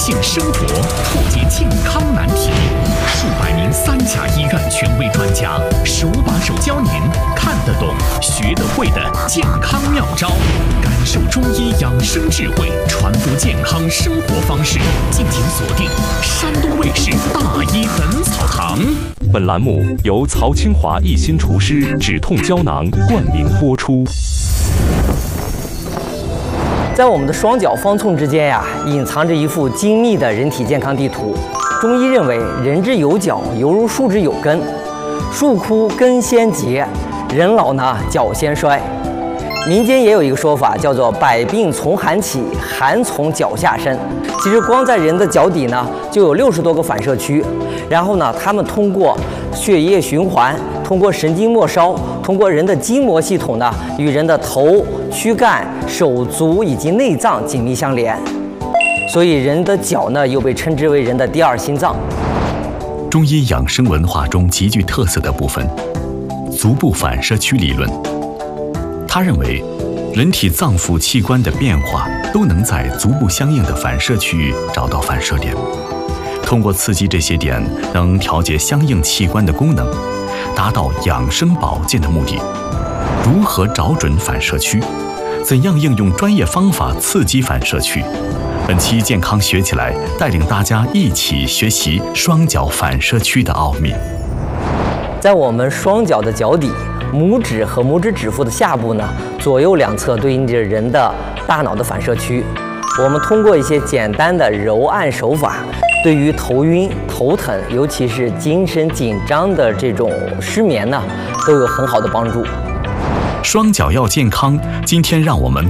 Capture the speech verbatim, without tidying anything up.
性生活，破解健康难题。数百名三甲医院权威专家手把手教您看得懂、学得会的健康妙招，感受中医养生智慧，传播健康生活方式。敬请锁定山东卫视大医本草堂。 本栏目由曹清华一心厨师止痛胶囊冠名播出。 在我们的双脚方寸之间呀，隐藏着一幅精密的人体健康地图。中医认为，人之有脚，犹如树之有根，树枯根先竭，人老呢脚先衰。民间也有一个说法，叫做百病从寒起，寒从脚下生。其实光在人的脚底呢，就有六十多个反射区，然后呢，它们通过血液循环，通过神经末梢，通过人的筋膜系统呢，与人的头、躯干、手足以及内脏紧密相连。所以人的脚呢，又被称之为人的第二心脏。 中医养生文化中极具特色的部分——足部反射区理论。他认为，人体脏腑器官的变化都能在足部相应的反射区域找到反射点，通过刺激这些点，能调节相应器官的功能，达到养生保健的目的。如何找准反射区？怎样应用专业方法刺激反射区？本期健康学起来，带领大家一起学习双脚反射区的奥秘。 在我们双脚的脚底，拇指和拇指指腹的下部呢，左右两侧对应着人的大脑的反射区。我们通过一些简单的揉按手法，对于头晕、头疼，尤其是精神紧张的这种失眠呢，都有很好的帮助。 双脚要健康，今天让我们